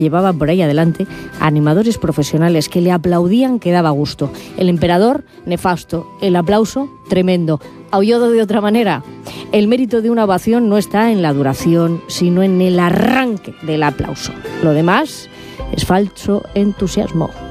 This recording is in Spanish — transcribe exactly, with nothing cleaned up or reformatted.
llevaban por ahí adelante animadores profesionales que le aplaudían que daba gusto. El emperador, nefasto. El aplauso, tremendo. ¿Aulló de otra manera? El mérito de una ovación no está en la duración, sino en el arranque del aplauso. Lo demás es falso entusiasmo.